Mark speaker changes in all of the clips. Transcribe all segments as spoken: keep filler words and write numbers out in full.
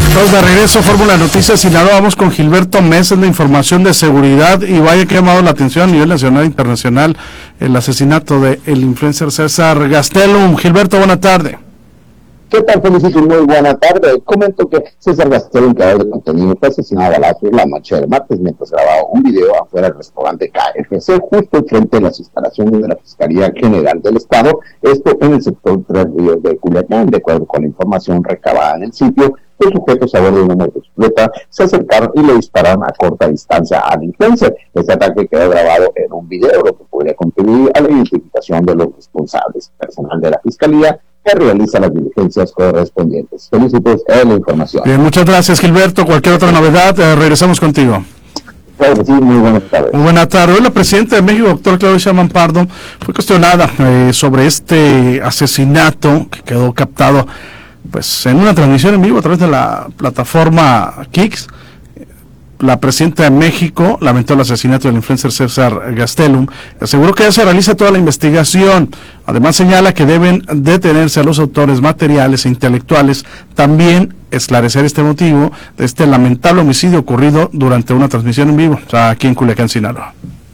Speaker 1: Estamos de regreso, Fórmula Noticias Sinaloa. Vamos con Gilberto Mesa, en la información de seguridad, y vaya que ha llamado la atención a nivel nacional e internacional el asesinato del influencer César Gastelum. Gilberto, buena tarde.
Speaker 2: ¿Qué tal, Felicito? Muy buena tarde. Comento que César Gastelum, creador de contenido, fue asesinado a balazos la noche del martes mientras grababa un video afuera del restaurante K F C, justo frente a las instalaciones de la Fiscalía General del Estado, esto en el sector Tres Ríos de Culiacán. De acuerdo con la información recabada en el sitio, los sujetos a bordo de una motocicleta se acercaron y le dispararon a corta distancia al influencer. Este ataque quedó grabado en un video, lo que podría contribuir a la identificación de los responsables. Personal de la Fiscalía que realiza las diligencias correspondientes. Felicitos en la información.
Speaker 1: Bien, muchas gracias, Gilberto. Cualquier otra novedad, eh, regresamos contigo.
Speaker 2: Claro que sí, muy buenas tardes.
Speaker 1: Muy buena tarde. Hoy la presidenta de México, doctora Claudia Sheinbaum Pardo, fue cuestionada eh, sobre este asesinato que quedó captado pues en una transmisión en vivo a través de la plataforma Kicks. La presidenta de México lamentó el asesinato del influencer César Gastelum, aseguró que ya se realiza toda la investigación. Además señala que deben detenerse a los autores materiales e intelectuales, también esclarecer este motivo de este lamentable homicidio ocurrido durante una transmisión en vivo, o sea, aquí en Culiacán, Sinaloa.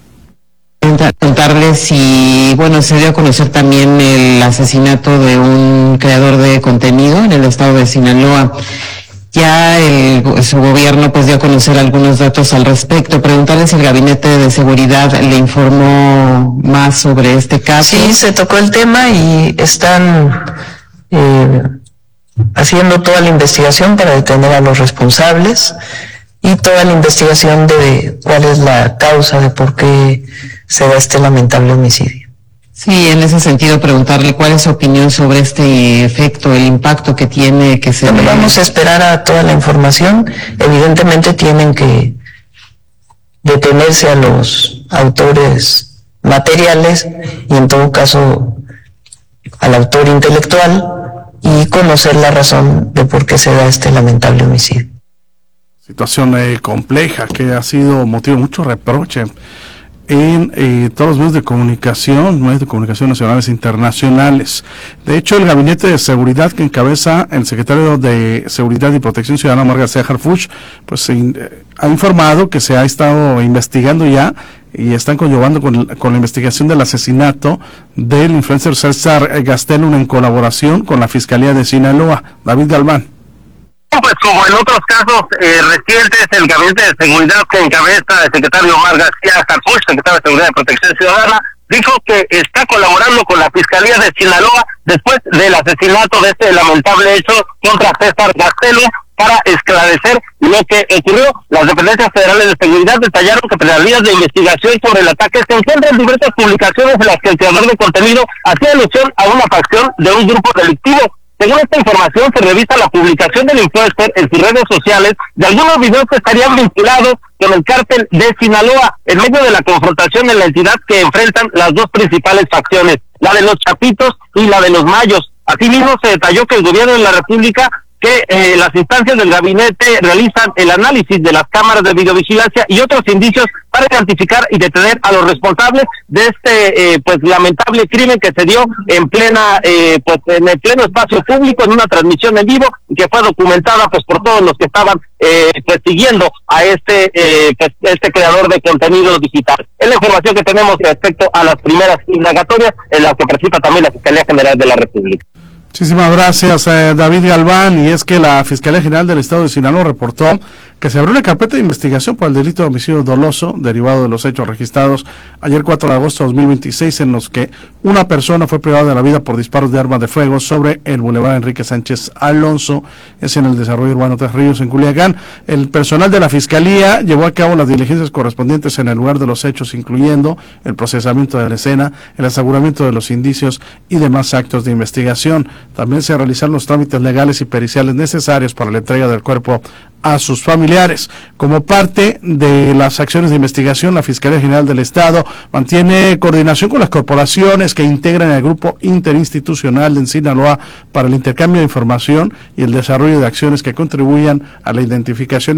Speaker 3: Contarles si, bueno, se dio a conocer también el asesinato de un creador de contenido en el estado de Sinaloa. Ya el, su gobierno pues dio a conocer algunos datos al respecto. Preguntarles si el Gabinete de Seguridad le informó más sobre este caso.
Speaker 4: Sí, se tocó el tema y están eh, haciendo toda la investigación para detener a los responsables y toda la investigación de cuál es la causa de por qué se da este lamentable homicidio.
Speaker 3: Sí, en ese sentido preguntarle cuál es su opinión sobre este efecto, el impacto que tiene, que se...
Speaker 4: Vamos a esperar a toda la información. Evidentemente tienen que detenerse a los autores materiales y en todo caso al autor intelectual y conocer la razón de por qué se da este lamentable homicidio.
Speaker 1: Situación eh, compleja que ha sido motivo de mucho reproche en eh, todos los medios de comunicación, medios de comunicación nacionales e internacionales. De hecho, el Gabinete de Seguridad que encabeza el secretario de Seguridad y Protección Ciudadana, Omar García Harfuch, pues eh, ha informado que se ha estado investigando ya y están conllevando con, con la investigación del asesinato del influencer César Gastelum en colaboración con la Fiscalía de Sinaloa. David Galván.
Speaker 5: Pues como en otros casos eh, recientes, el Gabinete de Seguridad que encabeza el secretario Omar García Harfuch, secretario de Seguridad y Protección Ciudadana, dijo que está colaborando con la Fiscalía de Sinaloa después del asesinato de este lamentable hecho contra César Gastelum para esclarecer lo que ocurrió. Las dependencias federales de seguridad detallaron que las líneas de investigación sobre el ataque se encuentran en diversas publicaciones en las que el creador de contenido hacía alusión a una facción de un grupo delictivo. Según esta información, se revisa la publicación del influencer en sus redes sociales de algunos videos que estarían vinculados con el cártel de Sinaloa, en medio de la confrontación en la entidad que enfrentan las dos principales facciones, la de los Chapitos y la de los Mayos. Asimismo, se detalló que el gobierno de la República, que eh, las instancias del gabinete realizan el análisis de las cámaras de videovigilancia y otros indicios para identificar y detener a los responsables de este eh, pues lamentable crimen que se dio en plena eh, pues en el pleno espacio público, en una transmisión en vivo que fue documentada pues por todos los que estaban eh, pues siguiendo a este eh, pues, este creador de contenido digital. Es la información que tenemos respecto a las primeras indagatorias en las que participa también la Fiscalía General de la República.
Speaker 1: Muchísimas gracias, eh, David Galván. Y es que la Fiscalía General del Estado de Sinaloa reportó que se abrió una carpeta de investigación por el delito de homicidio doloso derivado de los hechos registrados ayer cuatro de agosto de dos mil veintiséis, en los que una persona fue privada de la vida por disparos de arma de fuego sobre el Boulevard Enrique Sánchez Alonso, es en el desarrollo urbano Tres Ríos, en Culiacán. El personal de la Fiscalía llevó a cabo las diligencias correspondientes en el lugar de los hechos, incluyendo el procesamiento de la escena, el aseguramiento de los indicios y demás actos de investigación. También se realizaron los trámites legales y periciales necesarios para la entrega del cuerpo a sus familiares. Como parte de las acciones de investigación, la Fiscalía General del Estado mantiene coordinación con las corporaciones que integran el Grupo Interinstitucional de Sinaloa para el intercambio de información y el desarrollo de acciones que contribuyan a la identificación